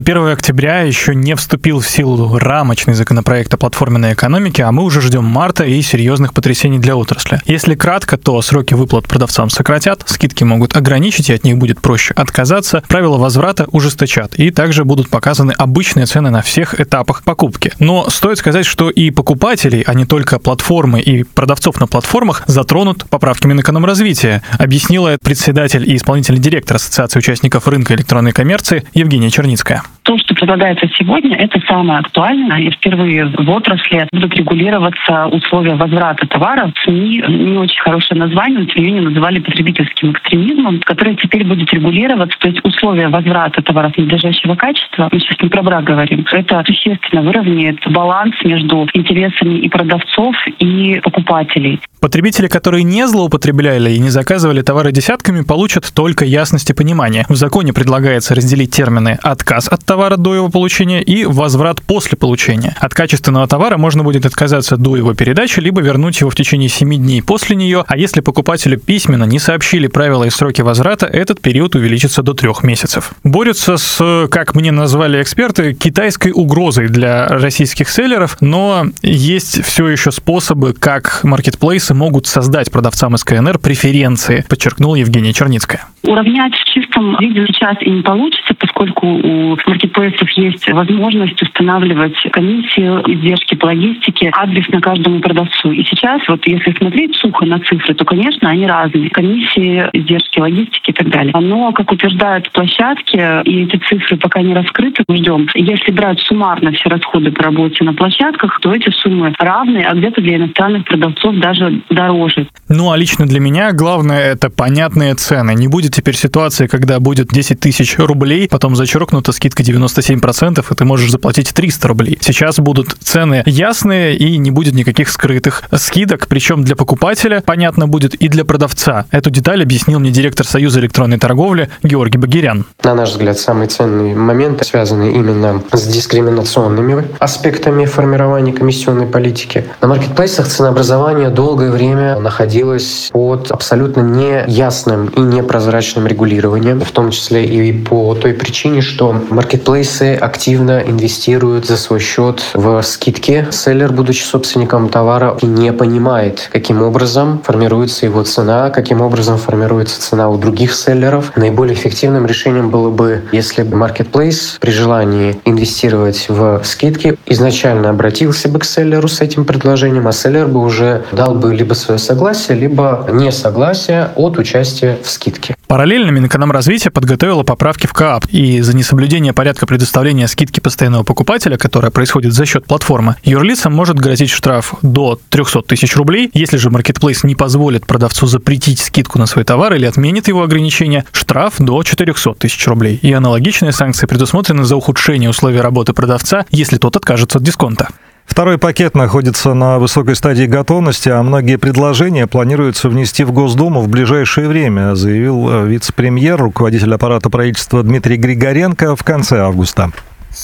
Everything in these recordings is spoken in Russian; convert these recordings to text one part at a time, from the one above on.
1 октября еще не вступил в силу рамочный законопроект о платформенной экономике, а мы уже ждем марта и серьезных потрясений для отрасли. Если кратко, то сроки выплат продавцам сократят, скидки могут ограничить, и от них будет проще отказаться, правила возврата ужесточат, и также будут показаны обычные цены на всех этапах покупки. Но стоит сказать, что и покупателей, а не только платформы и продавцов на платформах, затронут поправки Минэкономразвития, объяснила председатель и исполнительный директор Ассоциации участников рынка электронной коммерции Евгения Черницкая. То, что предлагается сегодня, это самое актуальное. И впервые в отрасли будут регулироваться условия возврата товаров. СМИ не очень хорошее название, но тем не менее называли потребительским экстремизмом, который теперь будет регулироваться. То есть условия возврата товаров ненадлежащего качества, мы сейчас не про брак говорим, это существенно выровняет баланс между интересами и продавцов, и покупателей. Потребители, которые не злоупотребляли и не заказывали товары десятками, получат только ясность и понимание. В законе предлагается разделить термины «отказ от товара до его получения» и «возврат после получения». От качественного товара можно будет отказаться до его передачи, либо вернуть его в течение 7 дней после нее, а если покупателю письменно не сообщили правила и сроки возврата, этот период увеличится до 3 месяцев. Борются с, как мне назвали эксперты, китайской угрозой для российских селлеров, но есть все еще способы, как маркетплейсы могут создать продавцам из КНР преференции, подчеркнула Евгения Черницкая. Уравнять в чистом виде сейчас и не получится, поскольку у маркетплейсов есть возможность устанавливать комиссию, издержки по логистике, адресно каждому продавцу. И сейчас, вот если смотреть сухо на цифры, то, конечно, они разные. Комиссии, издержки логистики и так далее. Но, как утверждают площадки, и эти цифры пока не раскрыты, мы ждем. Если брать суммарно все расходы по работе на площадках, то эти суммы равны, а где-то для иностранных продавцов даже дороже. Ну, а лично для меня главное — это понятные цены. Не будет теперь ситуации, когда будет 10 тысяч рублей, потом зачеркнута скидка 97%, и ты можешь заплатить 300 рублей. Сейчас будут цены ясные, и не будет никаких скрытых скидок, причем для покупателя понятно будет и для продавца. Эту деталь объяснил мне директор Союза электронной торговли Георгий Багирян. На наш взгляд, самые ценные моменты связаны именно с дискриминационными аспектами формирования комиссионной политики. На маркетплейсах ценообразование долгое время находилось под абсолютно неясным и непрозрачным регулированием, в том числе и по той причине, что маркетплейсы активно инвестируют за свой счет в скидки. Селлер, будучи собственником товара, не понимает, каким образом формируется его цена, каким образом формируется цена у других селлеров. Наиболее эффективным решением было бы, если бы маркетплейс при желании инвестировать в скидки изначально обратился бы к селлеру с этим предложением, а селлер бы уже дал бы либо свое согласие, либо несогласие от участия в скидке. Параллельно Минэкономразвитие подготовило поправки в КоАП, и за несоблюдение порядка предоставления скидки постоянного покупателя, которая происходит за счет платформы, юрлицам может грозить штраф до 300 тысяч рублей. Если же маркетплейс не позволит продавцу запретить скидку на свой товар или отменит его ограничения, штраф до 400 тысяч рублей. И аналогичные санкции предусмотрены за ухудшение условий работы продавца, если тот откажется от дисконта. Второй пакет находится на высокой стадии готовности, а многие предложения планируется внести в Госдуму в ближайшее время, заявил вице-премьер, руководитель аппарата правительства Дмитрий Григоренко в конце августа.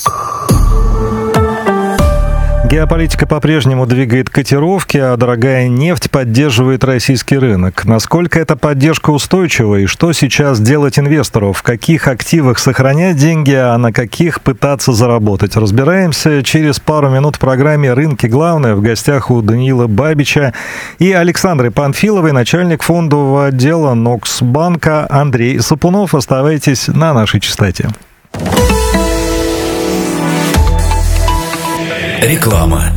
Геополитика по-прежнему двигает котировки, а дорогая нефть поддерживает российский рынок. Насколько эта поддержка устойчива и что сейчас делать инвестору? В каких активах сохранять деньги, а на каких пытаться заработать? Разбираемся через пару минут в программе «Рынки. Главное». В гостях у Даниила Бабича и Александры Панфиловой, начальник фондового отдела Ноксбанка Андрей Сапунов. Оставайтесь на нашей частоте. Реклама.